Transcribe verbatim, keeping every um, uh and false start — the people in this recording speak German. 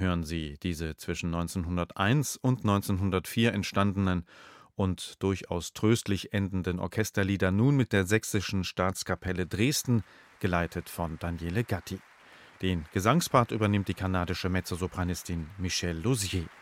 hören Sie diese zwischen neunzehnhunderteins und neunzehnhundertvier entstandenen und durchaus tröstlich endenden Orchesterlieder nun mit der Sächsischen Staatskapelle Dresden, geleitet von Daniele Gatti. Den Gesangspart übernimmt die kanadische Mezzosopranistin Michelle Lausier.